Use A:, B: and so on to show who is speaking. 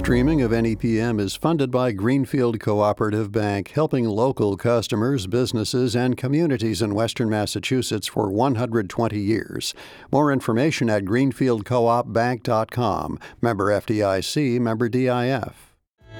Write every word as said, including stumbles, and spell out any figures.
A: streaming of N E P M is funded by Greenfield Cooperative Bank, helping local customers, businesses, and communities in Western Massachusetts for one hundred twenty years. More information at greenfield coop bank dot com. Member F D I C, member D I F.